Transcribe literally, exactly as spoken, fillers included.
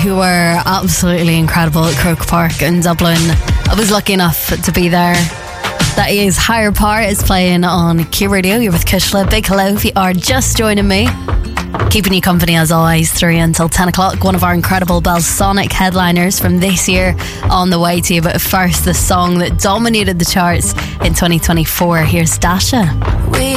who were absolutely incredible at Croke Park in Dublin. I was lucky enough to be there. That is Higher Power is playing on Q Radio. You're with Kushla. Big hello if you are just joining me. Keeping you company as always through until ten o'clock. One of our incredible Belsonic headliners from this year on the way to you. But first, the song that dominated the charts in twenty twenty-four. Here's Dasha. We